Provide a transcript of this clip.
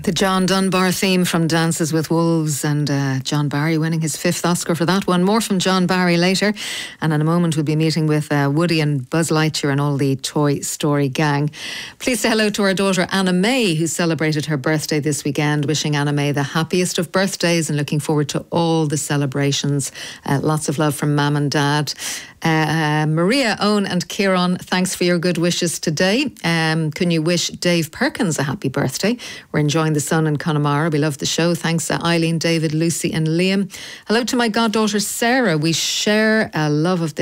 The John Dunbar theme from Dances with Wolves, and John Barry winning his 5th Oscar for that one. More from John Barry later, and in a moment we'll be meeting with Woody and Buzz Lightyear and all the Toy Story gang. Please say hello to our daughter Anna May, who celebrated her birthday this weekend. Wishing Anna May the happiest of birthdays and looking forward to all the celebrations. Lots of love from Mum and Dad. Maria, Owen and Kieran, thanks for your good wishes today. Can you wish Dave Perkins a happy birthday? We're enjoying the sun in Connemara. We love the show. Thanks Eileen, David, Lucy and Liam. Hello to my goddaughter Sarah. We share a love of this